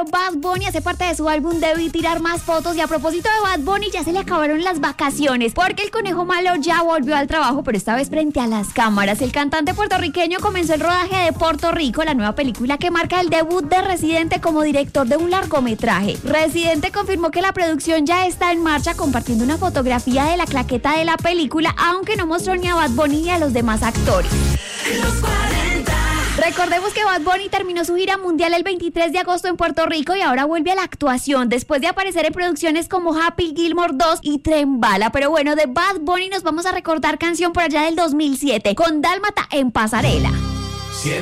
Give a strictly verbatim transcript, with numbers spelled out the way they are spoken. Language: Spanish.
Bad Bunny hace parte de su álbum Debí Tirar Más Fotos. Y a propósito de Bad Bunny, ya se le acabaron las vacaciones, porque el Conejo Malo ya volvió al trabajo, pero esta vez frente a las cámaras. El cantante puertorriqueño comenzó el rodaje de Puerto Rico, la nueva película que marca el debut de Residente como director de un largometraje. Residente confirmó que la producción ya está en marcha, compartiendo una fotografía de la claqueta de la película, aunque no mostró ni a Bad Bunny ni a los demás actores. Los cuarenta. Recordemos que Bad Bunny terminó su gira mundial el veintitrés de agosto en Puerto Rico y ahora vuelve a la actuación después de aparecer en producciones como Happy Gilmore dos y Tren Bala. Pero bueno, de Bad Bunny nos vamos a recordar canción por allá del dos mil siete con Dálmata en Pasarela.